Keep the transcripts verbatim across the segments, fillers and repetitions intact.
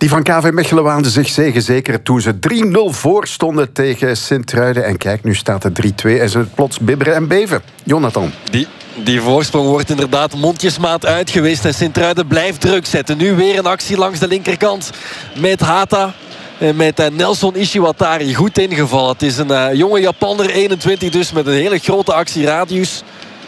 Die van K V Mechelen waanden zich zegenzeker toen ze drie nul voor stonden tegen Sint-Truiden. En kijk, nu staat het drie twee en ze het plots bibberen en beven. Jonathan. Die, die voorsprong wordt inderdaad mondjesmaat uit geweest. En Sint-Truiden blijft druk zetten. Nu weer een actie langs de linkerkant met Hata. En met uh, Nelson Ishiwatari goed ingevallen. Het is een uh, jonge Japaner, eenentwintig dus, met een hele grote actieradius.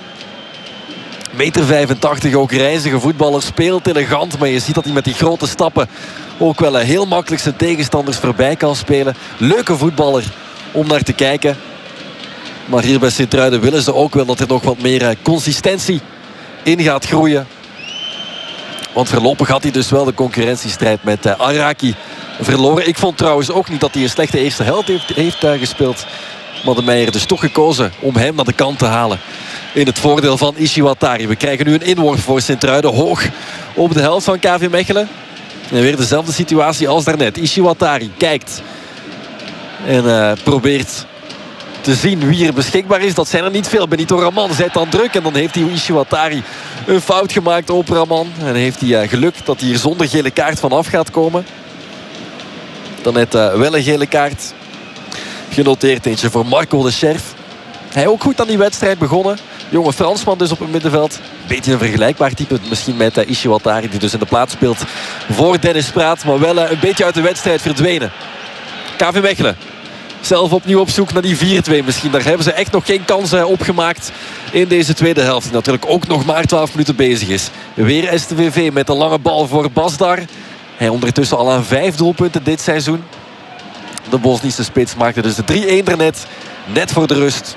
meter vijfentachtig, ook reizige voetballer, speelt elegant. Maar je ziet dat hij met die grote stappen ook wel uh, heel makkelijk zijn tegenstanders voorbij kan spelen. Leuke voetballer om naar te kijken. Maar hier bij Sint-Truiden willen ze ook wel dat er nog wat meer uh, consistentie in gaat groeien. Want voorlopig had hij dus wel de concurrentiestrijd met uh, Araki verloren. Ik vond trouwens ook niet dat hij een slechte eerste helft heeft, heeft uh, gespeeld. Maar de Meijer dus toch gekozen om hem naar de kant te halen. In het voordeel van Ishiwatari. We krijgen nu een inworp voor Sint-Truiden. Hoog op de helft van K V Mechelen. En weer dezelfde situatie als daarnet. Ishiwatari kijkt. En uh, probeert te zien wie er beschikbaar is. Dat zijn er niet veel. Benito Raman zet dan druk. En dan heeft hij Ishiwatari een fout gemaakt op Raman. En heeft hij uh, geluk dat hij hier zonder gele kaart vanaf gaat komen. Dan net uh, wel een gele kaart genoteerd. Eentje voor Marco de Scherf. Hij ook goed aan die wedstrijd begonnen. Jonge Fransman dus op het middenveld. Beetje een vergelijkbaar type. Misschien met uh, Ishiwatari die dus in de plaats speelt voor Dennis Praat. Maar wel uh, een beetje uit de wedstrijd verdwenen. K V Mechelen. Zelf opnieuw op zoek naar die vier twee misschien. Daar hebben ze echt nog geen kansen op gemaakt in deze tweede helft. Die natuurlijk ook nog maar twaalf minuten bezig is. Weer S T V V met een lange bal voor Basdar. Hij ondertussen al aan vijf doelpunten dit seizoen. De Bosnische spits maakte dus de drie-een er net. Net voor de rust.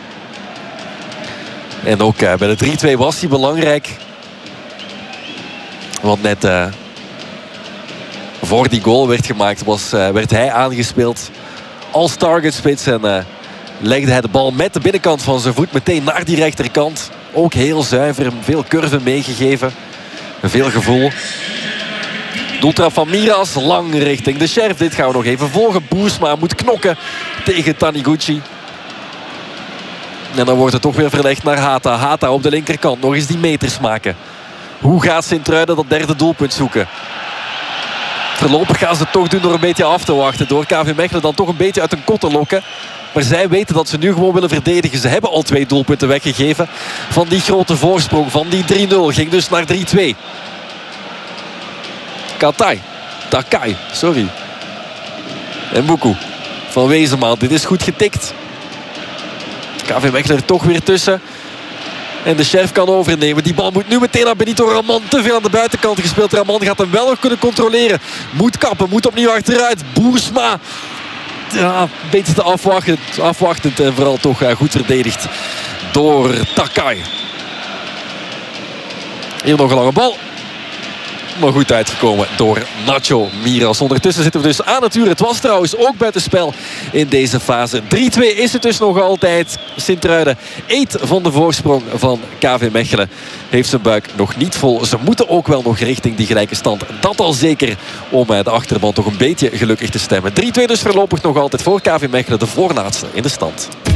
En ook uh, bij de drie twee was hij belangrijk. Want net uh, voor die goal werd gemaakt, was, uh, werd hij aangespeeld als targetspits. En uh, legde hij de bal met de binnenkant van zijn voet meteen naar die rechterkant. Ook heel zuiver, veel curve meegegeven. Veel gevoel. Doeltrap van Miras, lang richting de Scherf. Dit gaan we nog even volgen. Boersma moet knokken tegen Taniguchi. En dan wordt het toch weer verlegd naar Hata. Hata op de linkerkant. Nog eens die meters maken. Hoe gaat Sint-Truiden dat derde doelpunt zoeken? Voorlopig gaan ze het toch doen door een beetje af te wachten. Door K V Mechelen dan toch een beetje uit hun kot te lokken. Maar zij weten dat ze nu gewoon willen verdedigen. Ze hebben al twee doelpunten weggegeven van die grote voorsprong. Van die drie nul. Ging dus naar drie twee. Katai. Takai. Sorry. En Muku. Van Wezenmaat. Dit is goed getikt. K V Mechelen er toch weer tussen. En de Chef kan overnemen. Die bal moet nu meteen naar Benito Raman. Te veel aan de buitenkant gespeeld. Raman gaat hem wel nog kunnen controleren. Moet kappen. Moet opnieuw achteruit. Boersma. Ja, een beetje te afwachtend. Afwachtend en vooral toch goed verdedigd door Takai. Hier nog een lange bal. Maar goed uitgekomen door Nacho Miras. Ondertussen zitten we dus aan het uur. Het was trouwens ook buitenspel in deze fase. drie twee is het dus nog altijd. Sint-Truiden eet van de voorsprong van K V Mechelen. Heeft zijn buik nog niet vol. Ze moeten ook wel nog richting die gelijke stand. Dat al zeker om de achterban toch een beetje gelukkig te stemmen. drie twee dus voorlopig nog altijd voor K V Mechelen. De voorlaatste in de stand.